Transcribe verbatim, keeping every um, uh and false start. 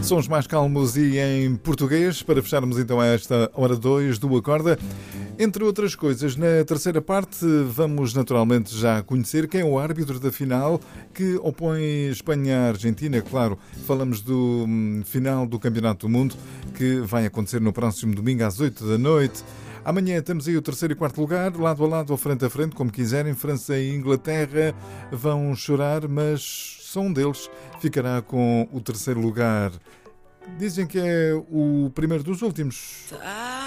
Sons mais calmos e em português, para fecharmos então esta hora dois do Acorda. Entre outras coisas, na terceira parte vamos naturalmente já conhecer quem é o árbitro da final que opõe Espanha à Argentina. Claro, falamos do final do Campeonato do Mundo que vai acontecer no próximo domingo às oito da noite. Amanhã temos aí o terceiro e quarto lugar, lado a lado ou frente a frente, como quiserem. França e Inglaterra vão chorar, mas só um deles ficará com o terceiro lugar. Dizem que é o primeiro dos últimos.